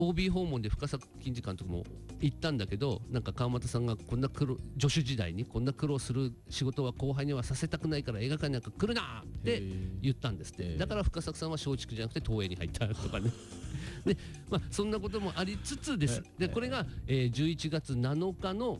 OB 訪問で深作欣二監督も行ったんだけど、なんか川又さんがこんな助手時代にこんな苦労する仕事は後輩にはさせたくないから映画館なんか来るなって言ったんですって。だから深作さんは松竹じゃなくて東映に入ったとかねで、そんなこともありつつです。でこれが、11月7日の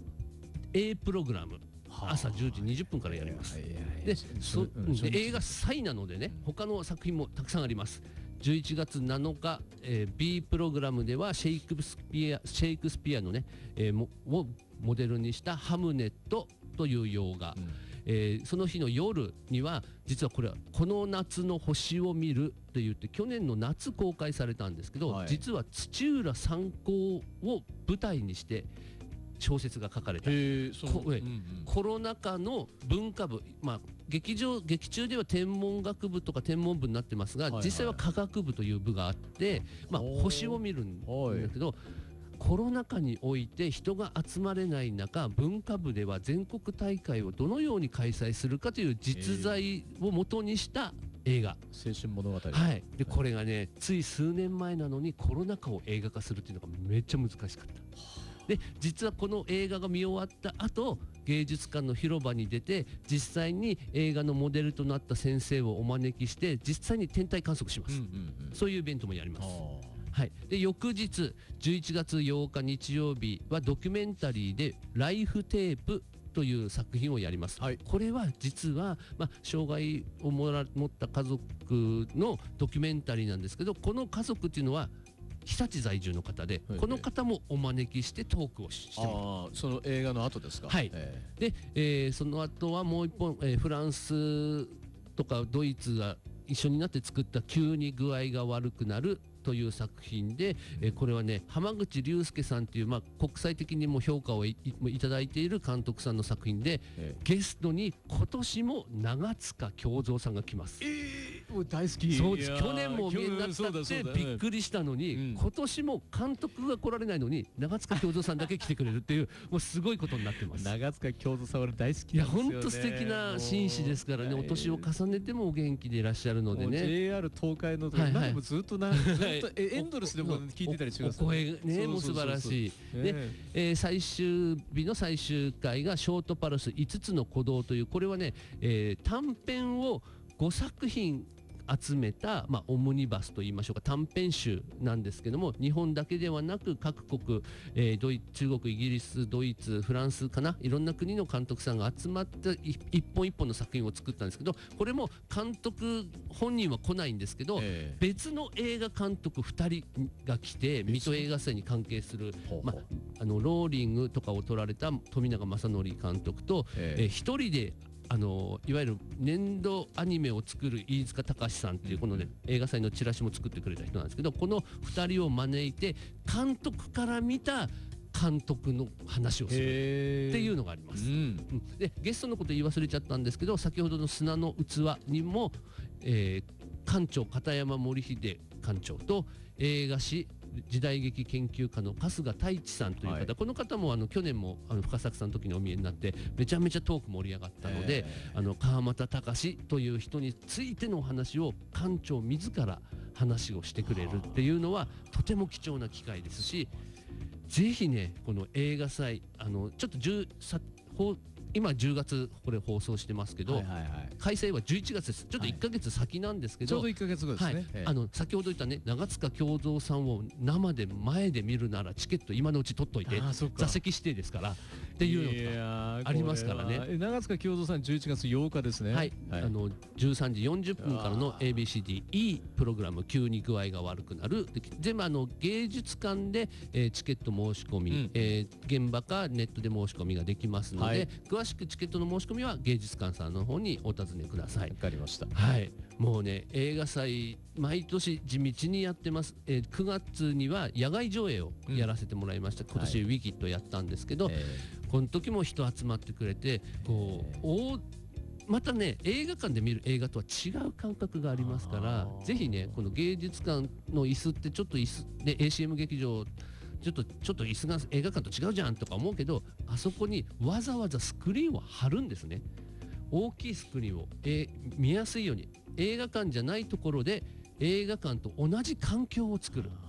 A プログラム朝10時20分からやります。で映画祭なのでね、他の作品もたくさんあります。11月7日、B プログラムではシェイクスピアのね、をモデルにしたハムネットという洋画、その日の夜には実はこれはこの夏の星を見ると言って去年の夏公開されたんですけど、実は土浦三高を舞台にして小説が書かれた、コロナ禍の文化部、劇中では天文学部とか天文部になってますが、実際は科学部という部があって、星を見るんだけど、コロナ禍において人が集まれない中、文化部では全国大会をどのように開催するかという実在を元にした映画、 青春物語、 でこれがねつい数年前なのにコロナ禍を映画化するっていうのがめっちゃ難しかった。で実はこの映画が見終わった後、芸術館の広場に出て実際に映画のモデルとなった先生をお招きして実際に天体観測します、そういうイベントもやります。で翌日11月8日日曜日はドキュメンタリーでライフテープという作品をやります、これは実は、障害を持った家族のドキュメンタリーなんですけど、この家族っていうのは日立在住の方で、この方もお招きしてトークをしてます。 その映画の後ですか。 で、その後はもう一本、フランスとかドイツが一緒になって作った急に具合が悪くなるという作品で、これはね浜口竜介さんという、国際的にも評価をいただいている監督さんの作品で、ゲストに今年も長塚京三さんが来ます。 もう大好き。 そうです。去年もお見えになったってびっくりしたのに、今年も監督が来られないのに長塚京三さんだけ来てくれるっていうもうすごいことになってます。 長塚京三さんは大好きなんですよね。いや本当素敵な紳士ですからね、お年を重ねてもお元気でいらっしゃるのでね。 JR 東海の何でもずっとエンドレスでも聞いてたりします。 お声ねもう素晴らしい。で、最終日の最終回がショートパルス5つの鼓動という、これはね、短編を5作品集めた、オムニバスといいましょうか、短編集なんですけども、日本だけではなく各国、中国、イギリス、ドイツ、フランスかな、いろんな国の監督さんが集まって一本一本の作品を作ったんですけど、これも監督本人は来ないんですけど、別の映画監督2人が来て、水戸映画祭に関係する、ローリングとかを撮られた富永正則監督と、一人でいわゆる年度アニメを作る飯塚隆さんっていうこのね映画祭のチラシも作ってくれた人なんですけど、この2人を招いて監督から見た監督の話をするっていうのがあります。でゲストのこと言い忘れちゃったんですけど、先ほどの砂の器にも、館長片山森秀館長と映画史時代劇研究家の春日太一さんという方、この方も去年も深作さんの時にお見えになってめちゃめちゃトーク盛り上がったので、川俣隆という人についてのお話を館長自ら話をしてくれるっていうのはとても貴重な機会ですし、ぜひねこの映画祭ちょっと今10月これ放送してますけど、開催は11月です。ちょっと1ヶ月先なんですけど、 ちょうど1ヶ月後ですね。 先ほど言ったね長塚京三さんを生で前で見るならチケット今のうち取っといて、座席指定ですからっていうのがありますからね。 長塚京三さん11月8日ですね。 13時40分からの ABCDE プログラム急に具合が悪くなる、全部芸術館で、チケット申し込み、現場かネットで申し込みができますので、詳しくチケットの申し込みは芸術館さんの方にお尋ねください。 わかりました。 もうね映画祭毎年地道にやってます。9月には野外上映をやらせてもらいました。今年ウィギットやったんですけど、この時も人集まってくれてまたね映画館で見る映画とは違う感覚がありますから、ぜひねこの芸術館の椅子ってちょっと椅子で ACM 劇場ちょっと椅子が映画館と違うじゃんとか思うけど、あそこにわざわざスクリーンを貼るんですね。大きいスクリーンを、見やすいように映画館じゃないところで映画館と同じ環境を作る。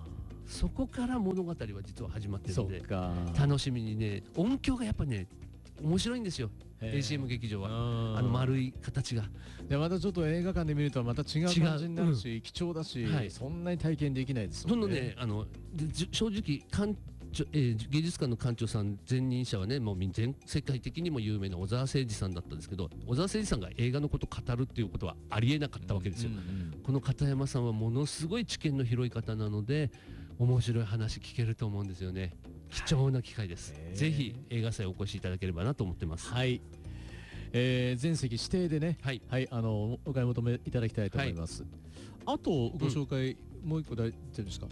そこから物語は実は始まってるので、 そうか、 楽しみにね、音響がやっぱね面白いんですよ。ACM 劇場は丸い形がで、またちょっと映画館で見るとまた違う感じになるし、貴重だし、 はい、 そんなに体験できないですもんね。 どんどんね、正直芸術館の館長さん前任者はね、もう世界的にも有名な小沢誠二さんだったんですけど、小沢誠二さんが映画のことを語るっていうことはありえなかったわけですよ。この片山さんはものすごい知見の広い方なので、面白い話聞けると思うんですよね。貴重な機会です。ぜひ映画祭お越しいただければなと思ってます。 はい、全席指定でね、はい、はい、お買い求めいただきたいと思います。はい、あとご紹介、もう一個大丈夫ですか？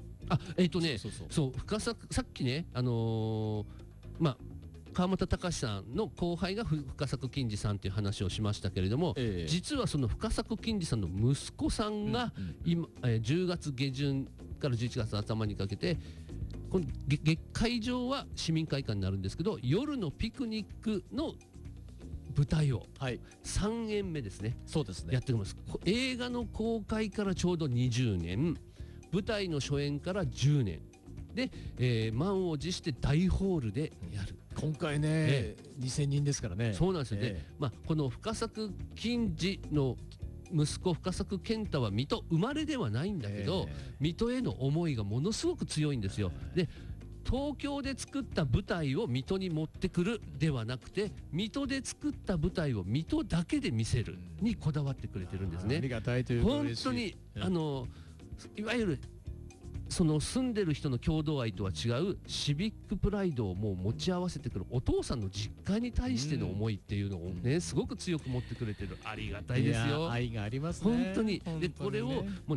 さっきね、川俣隆さんの後輩が深作欣二さんという話をしましたけれども、実はその深作欣二さんの息子さんが今、10月下旬から11月頭にかけて、この会場は市民会館になるんですけど、夜のピクニックの舞台を3演目ですね、 そうですね、 やっております。映画の公開からちょうど20年、舞台の初演から10年で、満を持して大ホールでやる。 今回ね、2000人ですからね。 そうなんですよね。この深作欣二の息子深作健太は水戸生まれではないんだけど、水戸への思いがものすごく強いんですよ。で、東京で作った舞台を水戸に持ってくるではなくて、水戸で作った舞台を水戸だけで見せるにこだわってくれてるんですね。 ありがたいというか嬉しい。 本当にいわゆるその住んでる人の郷土愛とは違うシビックプライドをもう持ち合わせてくるお父さんの実家に対しての思いっていうのをね、すごく強く持ってくれてる。ありがたいですよ。 愛がありますね、 本当に。で、これをもう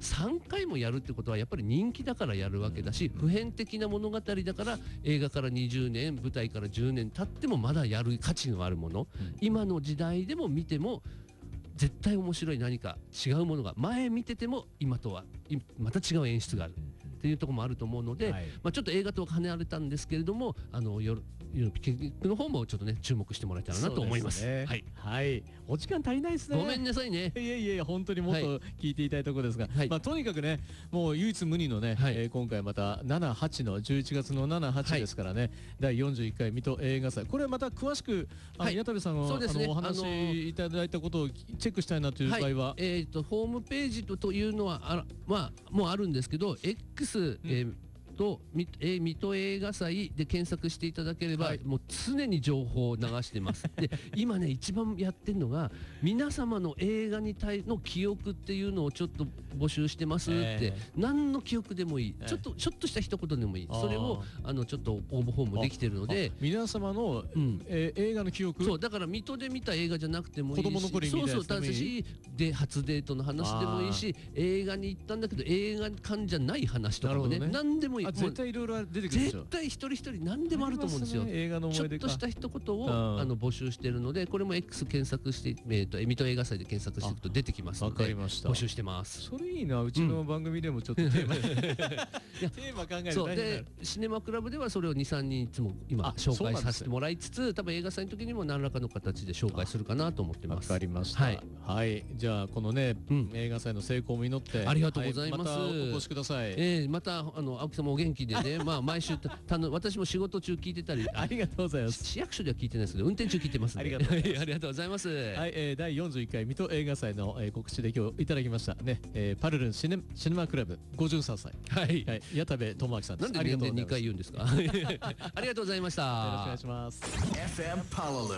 3回もやるってことはやっぱり人気だからやるわけだし、普遍的な物語だから、映画から20年舞台から10年経ってもまだやる価値のあるもの、今の時代でも見ても絶対面白い何か違うものが、前見てても今とはまた違う演出があるっていうところもあると思うので、ちょっと映画とは離れたんですけれども、夜のピクニックの方もちょっとね注目してもらえたらなと思います。はい、 はい、お時間足りないですね。 ごめんなさいね。 いや本当にもっと聞いていたいところですが、とにかくね、もう唯一無二のね、今回また7、8の11月の7、8ですからね、第41回水戸映画祭、これまた詳ししく矢田部さんのお話いただいたことをチェックしたいなという場合は、 ホームページというのはもうあるんですけど、 X、と水戸映画祭で検索していただければ、もう常に情報を流してますで、今ね一番やってるのが、皆様の映画に対の記憶っていうのをちょっと募集してますって、何の記憶でもいい、ちょっとした一言でもいい、それをちょっと応募フォームできてるので、 皆様の、映画の記憶、 そうだから水戸で見た映画じゃなくてもいいし、 子供の頃に見たやつでもいいし、 で初デートの話でもいいし、映画に行ったんだけど映画館じゃない話とかもね、何でもいい。 絶対いろいろ出てくるでしょ。 絶対一人一人何でもあると思うんですよ。 映画の思い出か、 ちょっとした一言を募集しているので、これも X 検索して、水戸映画祭で検索していくと出てきますので、募集してます。 それいいな、うちの番組でもちょっとテーマ考える。 そうで、シネマクラブではそれを2、3人いつも今紹介させてもらいつつ、多分映画祭の時にも何らかの形で紹介するかなと思ってます。 わかりました。はい、じゃあこのね、映画祭の成功を祈ってありがとうございます。 またお越しください。 また青木さんもお元気でね、毎週私も仕事中聞いてたり、 ありがとうございます。 市役所では聞いてないですけど運転中聞いてます。ありがとうございます。 はい、第41回水戸映画祭の告知で今日いただきましたね、パルルンシネマクラブ53歳、矢田部智明さんです。 なんで2回言うんですか。ありがとうございました。 よろしくお願いします。 FM Palalu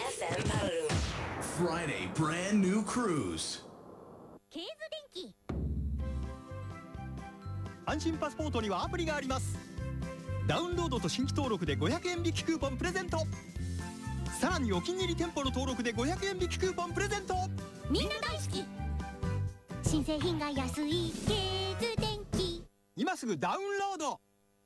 Friday brand new cruise ケーズ電機。 安心パスポートにはアプリがあります。ダウンロードと新規登録で500円引きクーポンプレゼント。さらにお気に入り店舗の登録で500円引きクーポンプレゼント。 みんな大好き、新製品が安いケーズ電機。 今すぐダウンロード。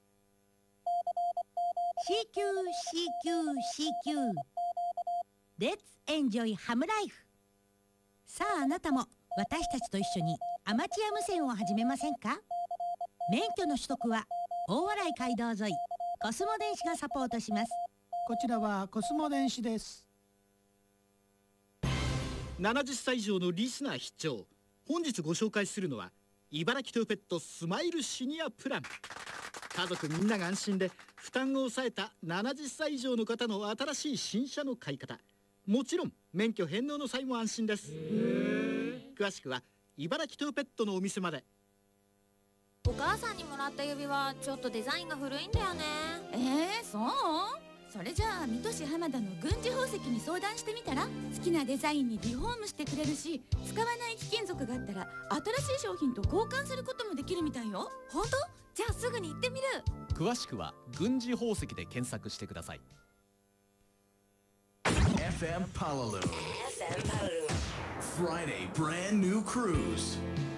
CQ Let's enjoy ハムライフ。さああなたも私たちと一緒にアマチュア無線を始めませんか。免許の取得は大洗街道沿いコスモ電子がサポートします。 こちらはコスモ電子です。 70歳以上のリスナー必聴。本日ご紹介するのは茨城トゥーペットスマイルシニアプラン。家族みんなが安心で負担を抑えた70歳以上の方の新しい新車の買い方、もちろん免許返納の際も安心です。詳しくは茨城トゥーペットのお店まで。 お母さんにもらった指輪ちょっとデザインが古いんだよね。 そう？それじゃあ水戸市浜田の軍事宝石に相談してみたら、好きなデザインにリフォームしてくれるし、使わない貴金属があったら新しい商品と交換することもできるみたいよ。 本当？じゃあすぐに行ってみる。 詳しくは軍事宝石で検索してください。 FM Palaloon. Friday brand new cruise.